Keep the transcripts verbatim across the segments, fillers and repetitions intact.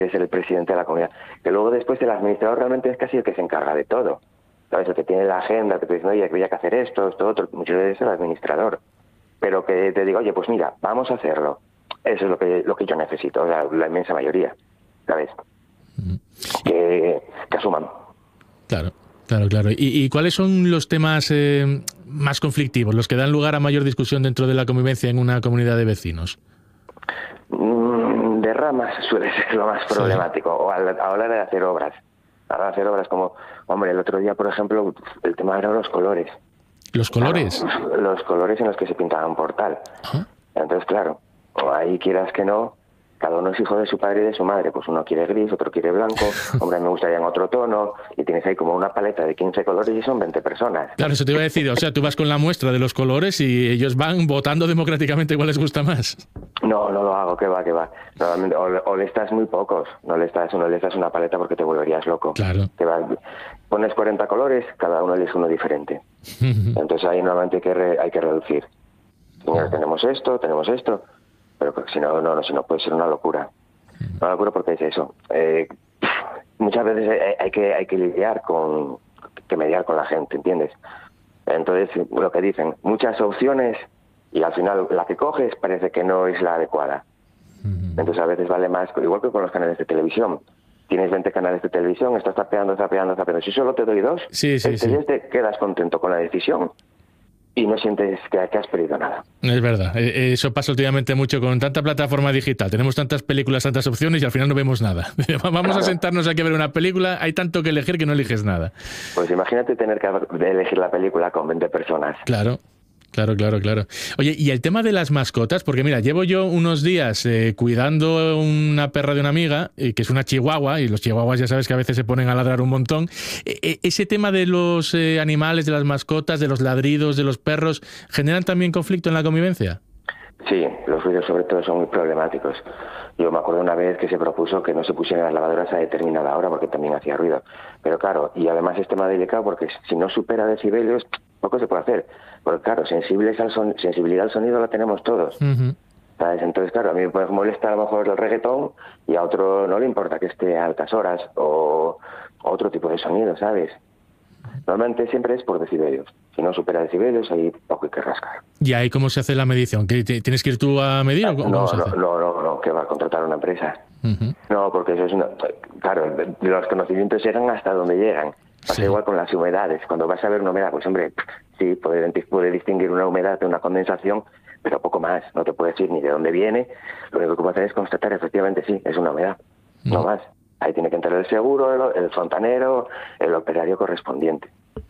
es el presidente de la comunidad, que luego después el administrador realmente es casi el que se encarga de todo, ¿sabes? El que tiene la agenda, que te dice, oye, que había que hacer esto, esto, otro, muchas veces es el administrador, pero que te diga, oye, pues mira, vamos a hacerlo, eso es lo que lo que yo necesito, la, la inmensa mayoría, ¿sabes? Mm. Que, que asuman. Claro. Claro, claro. ¿Y, y cuáles son los temas eh, más conflictivos, los que dan lugar a mayor discusión dentro de la convivencia en una comunidad de vecinos? Mm, de ramas suele ser lo más problemático, sí. O a la, a la hora de hacer obras. A la hora de hacer obras como, hombre, el otro día, por ejemplo, el tema eran los colores. ¿Los colores? Claro, los colores en los que se pintaba un portal. ¿Ah? Entonces, claro, ahí quieras que no, cada uno es hijo de su padre y de su madre, pues uno quiere gris, otro quiere blanco, hombre, me gustaría en otro tono, y tienes ahí como una paleta de quince colores y son veinte personas. Claro, eso te iba a decir, o sea, tú vas con la muestra de los colores y ellos van votando democráticamente cuál les gusta más. No, no lo hago, que va, que va. Normalmente, o, o le estás muy pocos, no le estás, no le estás una paleta porque te volverías loco. Claro. Que va, pones cuarenta colores, cada uno elige uno diferente. Entonces ahí normalmente hay que, re, hay que reducir. Señor, tenemos esto, tenemos esto, pero si no, no, no, si no puede ser una locura. Una locura porque es eso. Eh, muchas veces hay, hay que hay que lidiar con, que mediar con la gente, ¿entiendes? Entonces, lo que dicen, muchas opciones y al final la que coges parece que no es la adecuada. Entonces a veces vale más, igual que con los canales de televisión. Tienes veinte canales de televisión, estás tapeando, tapeando, tapeando. Si solo te doy dos, sí, sí, este, sí. este, quedas contento con la decisión. Y no sientes que, que has perdido nada. Es verdad, eso pasa últimamente mucho con tanta plataforma digital. Tenemos tantas películas, tantas opciones y al final no vemos nada. Vamos claro. a sentarnos aquí a ver una película, hay tanto que elegir que no eliges nada. Pues imagínate tener que elegir la película con veinte personas. Claro. Claro, claro, claro. Oye, y el tema de las mascotas, porque mira, llevo yo unos días eh, cuidando una perra de una amiga, eh, que es una chihuahua, y los chihuahuas ya sabes que a veces se ponen a ladrar un montón. Eh, ese tema de los eh, animales, de las mascotas, de los ladridos, de los perros, ¿generan también conflicto en la convivencia? Sí, los ruidos sobre todo son muy problemáticos. Yo me acuerdo una vez que se propuso que no se pusieran las lavadoras a determinada hora porque también hacía ruido. Pero claro, y además es tema delicado porque si no supera decibelios, poco se puede hacer. Porque claro, sensibles al son, sensibilidad al sonido la tenemos todos. Uh-huh. ¿Sabes? Entonces, claro, a mí me molesta a lo mejor el reggaetón y a otro no le importa que esté a altas horas o otro tipo de sonido, ¿sabes? Normalmente siempre es por decibelios. Si no supera decibelios, ahí poco hay que rascar. ¿Y ahí cómo se hace la medición? ¿Que ¿Tienes que ir tú a medir o cómo no, se no, hace? No, no, no, que va a contratar una empresa. Uh-huh. No, porque eso es una... Claro, los conocimientos llegan hasta donde llegan. Pasa sí. igual con las humedades. Cuando vas a ver una humedad, pues hombre, sí, puede, puede distinguir una humedad de una condensación, pero poco más. No te puedes decir ni de dónde viene. Lo único que puedes hacer es constatar, efectivamente, sí, es una humedad. Uh-huh. No más. Ahí tiene que entrar el seguro, el, el fontanero, el operario correspondiente.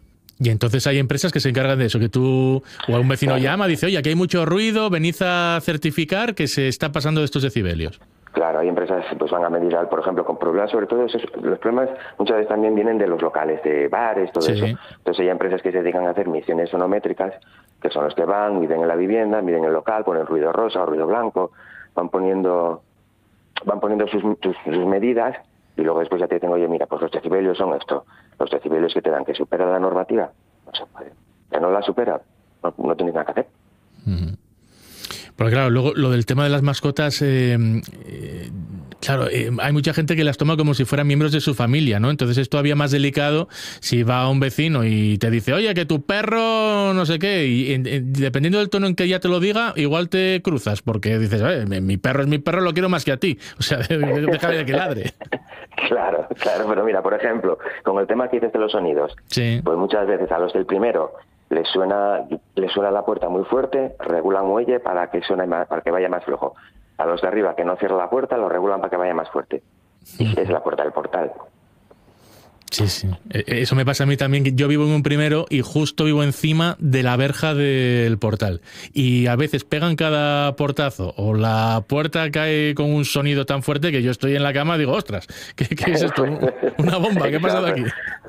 Y entonces hay empresas que se encargan de eso, que tú o a un vecino claro. llama, dice, oye, aquí hay mucho ruido, venid a certificar que se está pasando de estos decibelios. Claro, hay empresas que pues van a medir, por ejemplo, con problemas, sobre todo esos, los problemas muchas veces también vienen de los locales, de bares, todo sí. eso. Entonces hay empresas que se dedican a hacer mediciones sonométricas, que son los que van, miden en la vivienda, miden el local, ponen ruido rosa o ruido blanco, van poniendo van poniendo sus, sus, sus medidas y luego después ya te dicen, oye, mira, pues los decibelios son esto. Los decibelios que te dan, que supera la normativa, no se puede. Que no la supera, no, no tienes nada que hacer. Uh-huh. Porque claro, luego lo del tema de las mascotas, eh, eh, claro, eh, hay mucha gente que las toma como si fueran miembros de su familia, ¿no? Entonces es todavía más delicado si va a un vecino y te dice, oye, que tu perro no sé qué, y en, en, dependiendo del tono en que ya te lo diga, igual te cruzas, porque dices, oye, mi perro es mi perro, lo quiero más que a ti. O sea, déjame de que ladre. Claro, claro, pero mira, por ejemplo, con el tema que dices de los sonidos, sí. pues muchas veces a los del primero les suena les suena la puerta muy fuerte, regulan muelle para que suene más, para que vaya más flojo. A los de arriba que no cierran la puerta, lo regulan para que vaya más fuerte. Y es la puerta del portal. Sí, sí. Eso me pasa a mí también. Yo vivo en un primero y justo vivo encima de la verja del portal. Y a veces pegan cada portazo o la puerta cae con un sonido tan fuerte que yo estoy en la cama y digo, ostras, ¿qué, qué es esto? ¿Una bomba? ¿Qué ha pasado aquí?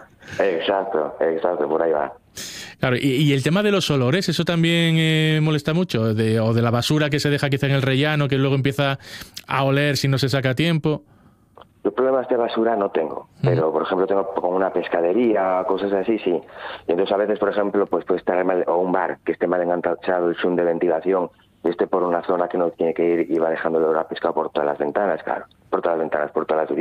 Exacto, exacto, por ahí va. Claro, y, y el tema de los olores, ¿eso también eh, molesta mucho? De, o de la basura que se deja quizá en el rellano, que luego empieza a oler si no se saca a tiempo. Los problemas de basura no tengo, pero por ejemplo tengo como una pescadería, cosas así, sí. Y entonces a veces, por ejemplo, pues puede estar mal, o un bar que esté mal enganchado el zoom de ventilación y esté por una zona que no tiene que ir y va dejando el olor a pescado por todas las ventanas, claro, por todas las ventanas, por todas las